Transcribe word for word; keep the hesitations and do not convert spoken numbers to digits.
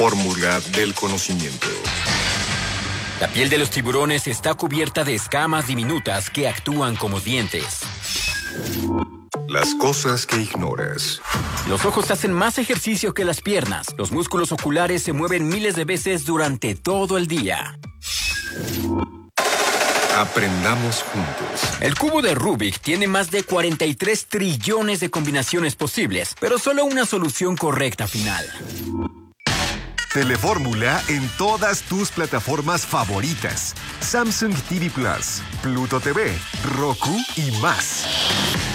Fórmula del conocimiento. La piel de los tiburones está cubierta de escamas diminutas que actúan como dientes. Las cosas que ignoras. Los ojos hacen más ejercicio que las piernas. Los músculos oculares se mueven miles de veces durante todo el día. Aprendamos juntos. El cubo de Rubik tiene más de cuarenta y tres trillones de combinaciones posibles, pero solo una solución correcta final. Telefórmula en todas tus plataformas favoritas. Samsung T V Plus, Pluto T V, Roku y más.